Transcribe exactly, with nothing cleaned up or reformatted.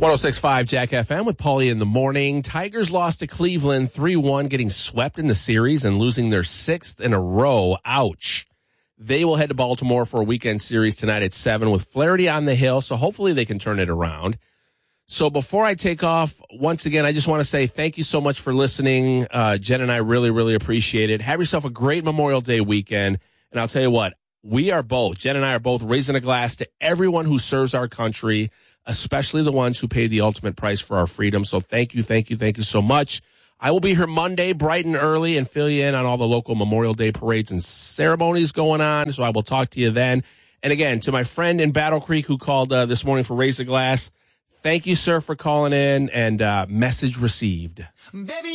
one oh six point five Jack F M with Paulie in the morning. Tigers lost to Cleveland three one, getting swept in the series and losing their sixth in a row. Ouch. They will head to Baltimore for a weekend series tonight at seven with Flaherty on the hill, so hopefully they can turn it around. So before I take off, once again, I just want to say thank you so much for listening. Uh, Jen and I really, really appreciate it. Have yourself a great Memorial Day weekend. And I'll tell you what, we are both, Jen and I are both raising a glass to everyone who serves our country, especially the ones who pay the ultimate price for our freedom. So thank you, thank you, thank you so much. I will be here Monday bright and early and fill you in on all the local Memorial Day parades and ceremonies going on. So I will talk to you then. And again, to my friend in Battle Creek who called uh, this morning for Raise a Glass, thank you, sir, for calling in, and uh, message received. Baby.